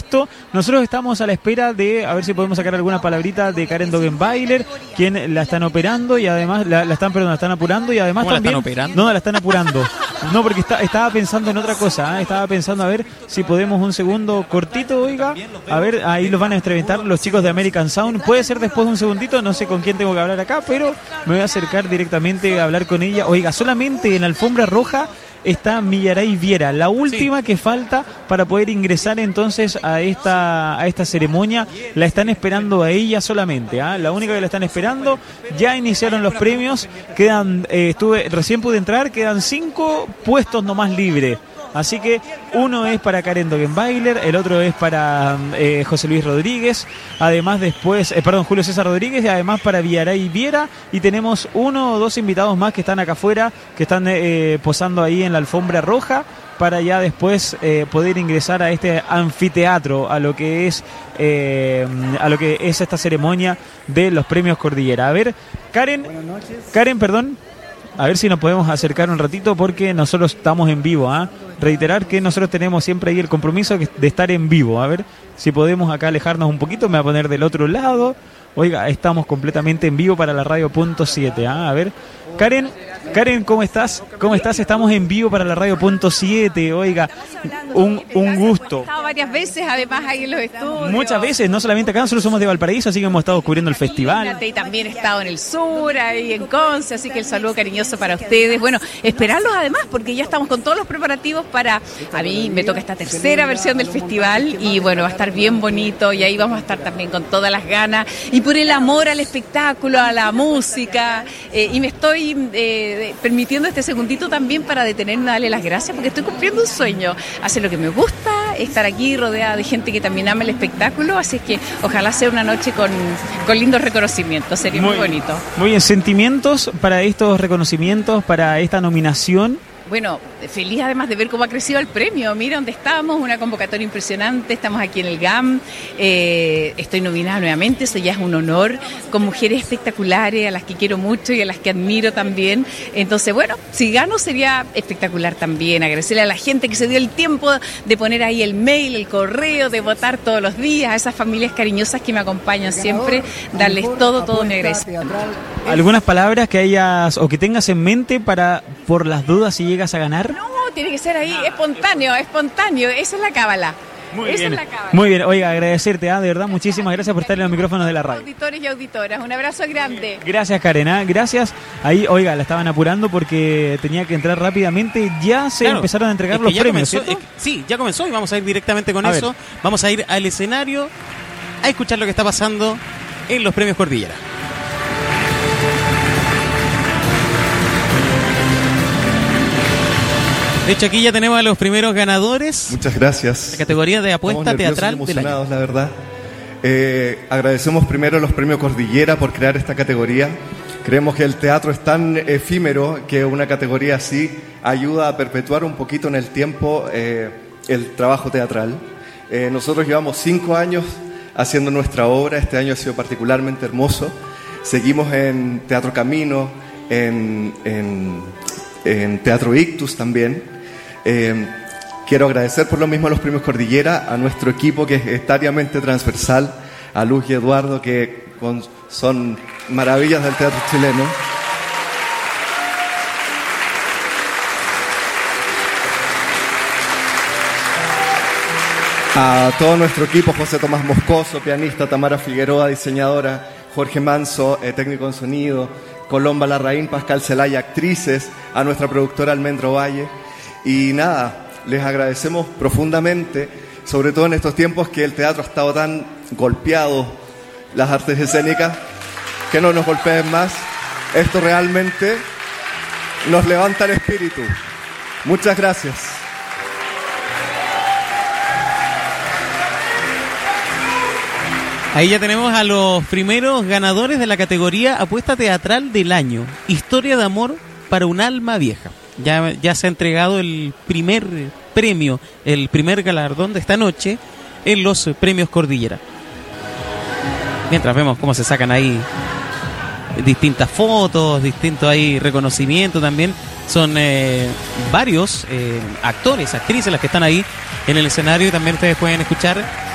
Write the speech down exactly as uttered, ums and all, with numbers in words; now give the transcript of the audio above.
gusto. Nosotros estamos a la espera de a ver si podemos sacar alguna palabrita de Karen Dogenbailer, quien la están operando y además la, la están, perdón, la están apurando y además ¿Cómo también. la están operando? No, la están apurando. No, porque está, estaba pensando en otra cosa, ¿eh? Estaba pensando a ver si podemos un segundo cortito, oiga. A ver, ahí los van a entrevistar los chicos de American Sound. Puede ser después de un segundito, no sé con quién tengo que hablar acá, pero me voy a acercar directamente a hablar con ella. Oiga, solamente en la alfombra roja está Millaray Viera, la última sí. que falta para poder ingresar entonces a esta a esta ceremonia. La están esperando a ella solamente, ¿eh? La única que la están esperando. Ya iniciaron los premios, quedan, eh, estuve recién pude entrar, quedan cinco puestos nomás libres. Así que uno es para Karen Dogenbailer, el otro es para eh, José Luis Rodríguez, además después, eh, perdón, Julio César Rodríguez, y además para Millaray Viera, y tenemos uno o dos invitados más que están acá afuera, que están eh, posando ahí en la alfombra roja, para ya después eh, poder ingresar a este anfiteatro, a lo que es eh, a lo que es esta ceremonia de los premios Cordillera. A ver, Karen, Karen, perdón. A ver si nos podemos acercar un ratito porque nosotros estamos en vivo, ¿ah? ¿eh? Reiterar que nosotros tenemos siempre ahí el compromiso de estar en vivo. A ver si podemos acá alejarnos un poquito, me voy a poner del otro lado. Oiga, estamos completamente en vivo para la radio punto siete. ¿eh? A ver, Karen, Karen, ¿cómo estás? ¿Cómo estás? Estamos en vivo para la radio punto siete. Oiga, un, un gusto. He estado varias veces, además, ahí en los estudios. Muchas veces, no solamente acá, nosotros somos de Valparaíso, así que hemos estado cubriendo el festival. Y también he estado en el sur, ahí en Conce, así que el saludo cariñoso para ustedes. Bueno, esperarlos además, porque ya estamos con todos los preparativos para... A mí me toca esta tercera versión del festival y bueno, va a estar bien bonito y ahí vamos a estar también con todas las ganas y por el amor al espectáculo, a la música. Eh, y me estoy eh, permitiendo este segundito también para detenerme a darle las gracias porque estoy cumpliendo un sueño. Hacer lo que me gusta, estar aquí rodeada de gente que también ama el espectáculo, así es que ojalá sea una noche con, con lindos reconocimientos, sería muy, muy bonito. Muy bien, sentimientos para estos reconocimientos, para esta nominación. Bueno, feliz además de ver cómo ha crecido el premio. Mira dónde estamos, una convocatoria impresionante. Estamos aquí en el G A M. Eh, estoy nominada nuevamente, eso ya es un honor. Con mujeres espectaculares, a las que quiero mucho y a las que admiro también. Entonces, bueno, si gano sería espectacular también. Agradecerle a la gente que se dio el tiempo de poner ahí el mail, el correo, de votar todos los días. A esas familias cariñosas que me acompañan siempre. Darles todo, todo mi agradecimiento. ¿Algunas palabras que hayas o que tengas en mente para, por las dudas, si llegas a ganar? No, tiene que ser ahí espontáneo, espontáneo, esa es la cábala. Muy esa bien, es la cábala. Muy bien, oiga, agradecerte, ¿eh? De verdad, muchísimas gracias por estar en los micrófonos de la radio. Auditores y auditoras, un abrazo grande. Gracias, Karen, ¿eh? Gracias. Ahí, oiga, la estaban apurando porque tenía que entrar rápidamente, ya se claro, empezaron a entregar los premios, comenzó, es que, sí, ya comenzó y vamos a ir directamente con a eso. Ver. Vamos a ir al escenario a escuchar lo que está pasando en los premios Cordillera. De hecho, aquí ya tenemos a los primeros ganadores. Muchas gracias. La categoría de apuesta teatral y emocionados, la verdad. Eh, agradecemos primero a los premios Cordillera por crear esta categoría. Creemos que el teatro es tan efímero que una categoría así ayuda a perpetuar un poquito en el tiempo eh, el trabajo teatral. Eh, nosotros llevamos cinco años haciendo nuestra obra. Este año ha sido particularmente hermoso. Seguimos en Teatro Camino, en, en, en Teatro Ictus también. Eh, quiero agradecer por lo mismo a los premios Cordillera, a nuestro equipo que es etariamente transversal, a Luz y Eduardo que con, son maravillas del teatro chileno. A todo nuestro equipo, José Tomás Moscoso, pianista, Tamara Figueroa, diseñadora, Jorge Manso, eh, técnico en sonido, Colomba Larraín, Pascal Celaya, actrices, a nuestra productora Almendro Valle. Y nada, les agradecemos profundamente, sobre todo en estos tiempos que el teatro ha estado tan golpeado, las artes escénicas, que no nos golpeen más. Esto realmente nos levanta el espíritu. Muchas gracias. Ahí ya tenemos a los primeros ganadores de la categoría Apuesta Teatral del Año. Historia de amor para un alma vieja. Ya, ya se ha entregado el primer premio, el primer galardón de esta noche en los premios Cordillera. Mientras vemos cómo se sacan ahí distintas fotos, distintos ahí reconocimientos también. Son eh, varios eh, actores, actrices las que están ahí en el escenario y también ustedes pueden escuchar